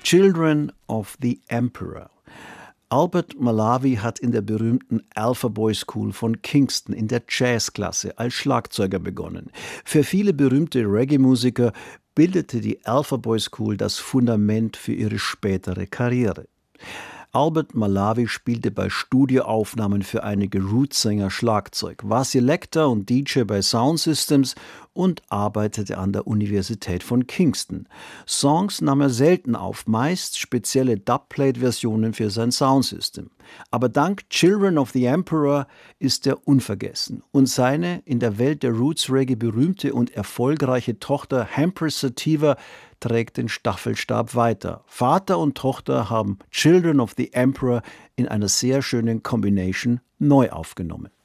Children of the Emperor. Albert Malawi hat in der berühmten Alpha Boy School von Kingston in der Jazzklasse als Schlagzeuger begonnen. Für viele berühmte Reggae-Musiker bildete die Alpha Boy School das Fundament für ihre spätere Karriere. Albert Malawi spielte bei Studioaufnahmen für einige Roots-Sänger Schlagzeug, war Selector und DJ bei Sound Systems und arbeitete an der Universität von Kingston. Songs nahm er selten auf, meist spezielle Dubplate-Versionen für sein Soundsystem. Aber dank Children of the Emperor ist er unvergessen. Und seine in der Welt der Roots-Reggae berühmte und erfolgreiche Tochter Empress Sativa trägt den Staffelstab weiter. Vater und Tochter haben Children of the Emperor in einer sehr schönen Combination neu aufgenommen.